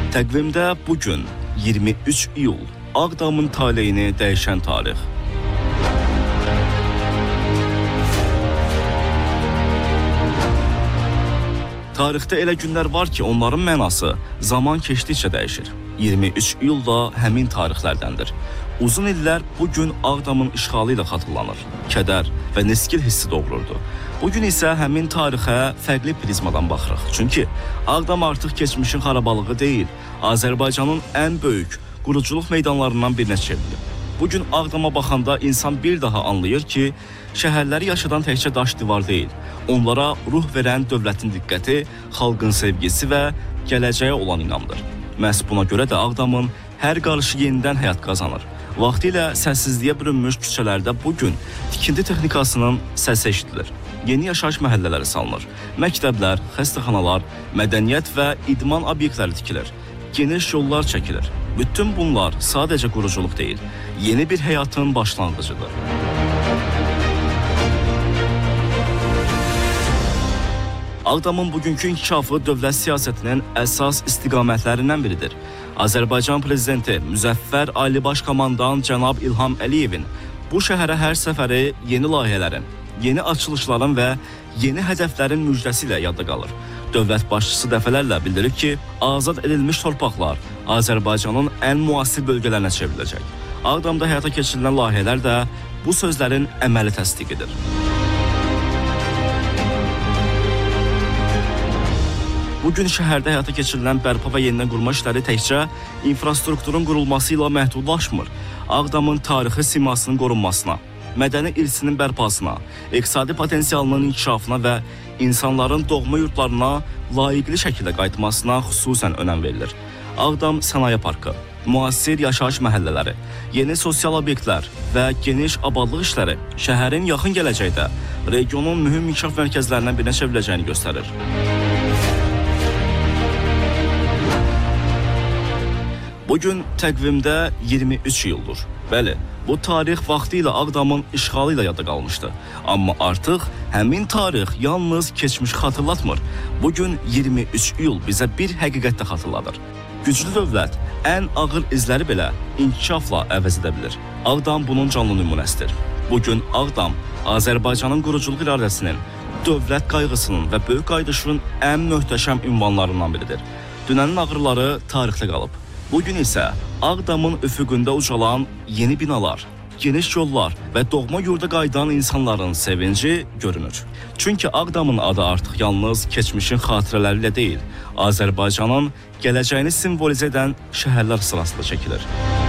Təqvimdə bugün 23 iyul Ağdamın taleyini dəyişən tarix. Tarixdə elə günlər var ki, onların mənası zaman keçdikcə dəyişir. 23 iyul da həmin tarixlərdəndir. Uzun illər bugün Ağdamın işğalı ilə xatırlanır. Kədər və niskin hissi doğururdu. Bugün isə həmin tarixə fərqli prizmadan baxırıq. Çünki Ağdam artıq keçmişin xarabalığı deyil, Azərbaycanın ən böyük quruculuq meydanlarından birinə çevrilib. Bugün Ağdama baxanda insan bir daha anlayır ki, şəhərləri yaşadan təkcə daş divar deyil, onlara ruh verən dövlətin diqqəti, xalqın sevgisi və gələcəyə olan inamdır. Məhz buna görə də Ağdamın hər qarışı yenidən həyat qazanır. Vaxtilə səssizliyə bürünmüş küçələrdə bugün tikinti texnikasının səsi eşidilir. Yeni yaşayış məhəllələri salınır. Məktəblər, xəstəxanalar, mədəniyyət və idman obyektləri tikilir. Geniş yollar çəkilir. Bütün bunlar sadəcə quruculuq deyil, yeni bir həyatın başlanğıcıdır. Ağdamın bugünkü inkişafı dövlət siyasətinin əsas istiqamətlərindən biridir. Azərbaycan Prezidenti Müzəffər Ali Baş Komandan cənab İlham Əliyevin bu şəhərə hər səfəri yeni layihələrin, yeni açılışların və yeni hədəflərin müjdəsi ilə yadda qalır. Dövlət başçısı dəfələrlə bildirir ki, azad edilmiş torpaqlar Azərbaycanın ən müasir bölgələrinə çevriləcək. Ağdamda həyata keçirilən layihələr də bu sözlərin əməli təsdiq edir. Bugün şəhərdə həyata keçirilən bərpa və yenidən qurma işləri təkcə infrastrukturun qurulması ilə məhdudlaşmır. Ağdamın tarixi simasının qorunmasına, mədəni irsinin bərpasına, iqtisadi potensialının inkişafına və insanların doğma yurtlarına layiqli şəkildə qayıtmasına xüsusən önəm verilir. Ağdam Sənaye Parkı, müasir yaşayış məhəllələri, yeni sosial obyektlər və geniş abadlıq işləri şəhərin yaxın gələcəkdə regionun mühüm inkişaf mərkəzlərindən birinə çevriləcəyini göstərir. Bugün təqvimdə 23 iyuldur. Bəli, bu tarix vaxtilə Ağdamın işğalı ilə yadda qalmışdı. Amma artıq həmin tarix yalnız keçmişi xatırlatmır. Bugün 23 iyul bizə bir həqiqət də xatırladır. Güclü dövlət ən ağır izləri belə inkişafla əvəz edə bilir. Ağdam bunun canlı nümunəsidir. Bugün Ağdam Azərbaycanın quruculuq iradəsinin, dövlət qayğısının və böyük qayıdışın ən möhtəşəm ünvanlarından biridir. Dünənin ağrıları tarixdə qalıb. Bugün isə Ağdamın üfüqündə ucalan yeni binalar, geniş yollar və doğma yurda qayıdan insanların sevinci görünür. Çünki Ağdamın adı artıq yalnız keçmişin xatirələri ilə deyil, Azərbaycanın gələcəyini simvolizə edən şəhərlər sırasında çəkilir.